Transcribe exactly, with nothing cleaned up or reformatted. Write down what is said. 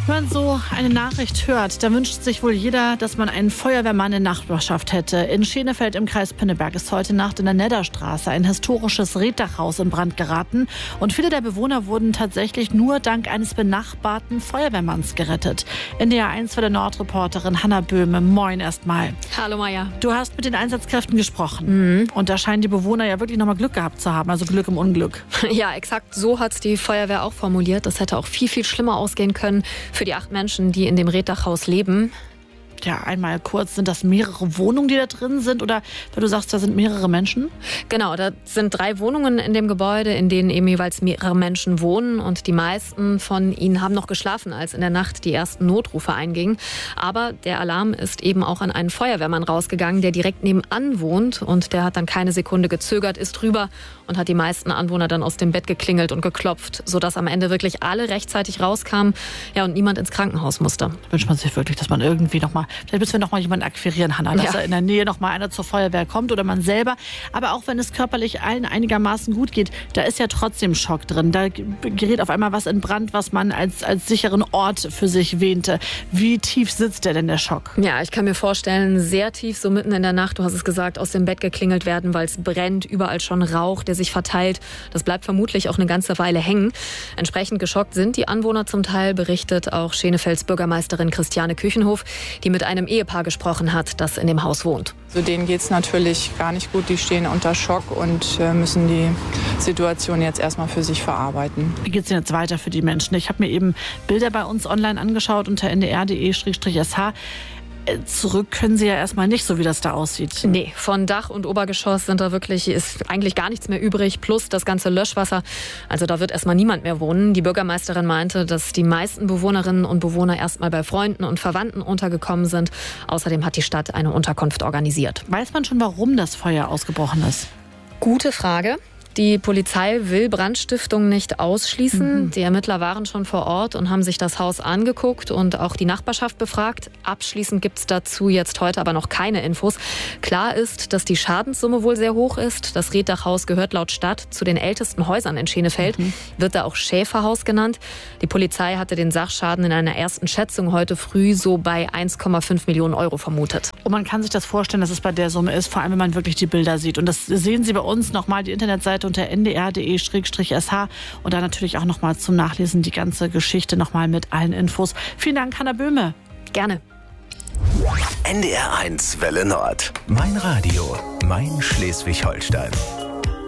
Wenn man so eine Nachricht hört, da wünscht sich wohl jeder, dass man einen Feuerwehrmann in Nachbarschaft hätte. In Schenefeld im Kreis Pinneberg ist heute Nacht in der Nedderstraße ein historisches Reetdachhaus in Brand geraten. Und viele der Bewohner wurden tatsächlich nur dank eines benachbarten Feuerwehrmanns gerettet. N D R eins war der Nordreporterin Hanna Böhme. Moin erstmal. Hallo Maja. Du hast mit den Einsatzkräften gesprochen. Mhm. Und da scheinen die Bewohner ja wirklich nochmal Glück gehabt zu haben. Also Glück im Unglück. Ja, exakt so hat es die Feuerwehr auch formuliert. Das hätte auch viel, viel schlimmer ausgehen können für die acht Menschen, die in dem Reetdachhaus leben. Ja, einmal kurz, sind das mehrere Wohnungen, die da drin sind? Oder weil du sagst, da sind mehrere Menschen? Genau, da sind drei Wohnungen in dem Gebäude, in denen eben jeweils mehrere Menschen wohnen. Und die meisten von ihnen haben noch geschlafen, als in der Nacht die ersten Notrufe eingingen. Aber der Alarm ist eben auch an einen Feuerwehrmann rausgegangen, der direkt nebenan wohnt. Und der hat dann keine Sekunde gezögert, ist rüber und hat die meisten Anwohner dann aus dem Bett geklingelt und geklopft, sodass am Ende wirklich alle rechtzeitig rauskamen, ja, und niemand ins Krankenhaus musste. Wünscht man sich wirklich, dass man irgendwie noch mal, vielleicht müssen wir noch mal jemanden akquirieren, Hanna, dass ja. in der Nähe noch mal einer zur Feuerwehr kommt oder man selber. Aber auch wenn es körperlich allen einigermaßen gut geht, da ist ja trotzdem Schock drin. Da gerät auf einmal was in Brand, was man als, als sicheren Ort für sich wähnte. Wie tief sitzt der denn, der Schock? Ja, ich kann mir vorstellen, sehr tief, so mitten in der Nacht, du hast es gesagt, aus dem Bett geklingelt werden, weil es brennt, überall schon Rauch, der sich verteilt. Das bleibt vermutlich auch eine ganze Weile hängen. Entsprechend geschockt sind die Anwohner zum Teil, berichtet auch Schenefelds Bürgermeisterin Christiane Küchenhof, die mit einem Ehepaar gesprochen hat, das in dem Haus wohnt. Also denen geht es natürlich gar nicht gut. Die stehen unter Schock und äh, müssen die Situation jetzt erstmal für sich verarbeiten. Wie geht es denn jetzt weiter für die Menschen? Ich habe mir eben Bilder bei uns online angeschaut unter n d r punkt d e slash s h. Zurück können sie ja erstmal nicht, so wie das da aussieht. Nee, von Dach und Obergeschoss sind da wirklich, ist eigentlich gar nichts mehr übrig, plus das ganze Löschwasser. Also da wird erstmal niemand mehr wohnen. Die Bürgermeisterin meinte, dass die meisten Bewohnerinnen und Bewohner erstmal bei Freunden und Verwandten untergekommen sind. Außerdem hat die Stadt eine Unterkunft organisiert. Weiß man schon, warum das Feuer ausgebrochen ist? Gute Frage. Die Polizei will Brandstiftung nicht ausschließen. Mhm. Die Ermittler waren schon vor Ort und haben sich das Haus angeguckt und auch die Nachbarschaft befragt. Abschließend gibt es dazu jetzt heute aber noch keine Infos. Klar ist, dass die Schadenssumme wohl sehr hoch ist. Das Reetdachhaus gehört laut Stadt zu den ältesten Häusern in Schenefeld. Mhm. Wird da auch Schäferhaus genannt. Die Polizei hatte den Sachschaden in einer ersten Schätzung heute früh so bei eins Komma fünf Millionen Euro vermutet. Und man kann sich das vorstellen, dass es bei der Summe ist, vor allem wenn man wirklich die Bilder sieht. Und das sehen Sie bei uns nochmal, die Internetseite unter n d r punkt d e slash s h und da natürlich auch nochmal zum Nachlesen die ganze Geschichte nochmal mit allen Infos. Vielen Dank, Hanna Böhme. Gerne. N D R eins Welle Nord. Mein Radio, mein Schleswig-Holstein.